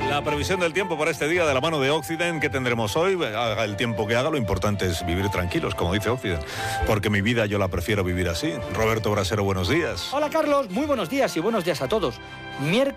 La previsión del tiempo para este día de la mano de Occident. ¿Qué tendremos hoy? Haga el tiempo que haga, lo importante es vivir tranquilos, como dice Occident. Porque mi vida yo la prefiero vivir así. Roberto Brasero, buenos días. Hola Carlos, muy buenos días y buenos días a todos. Miércoles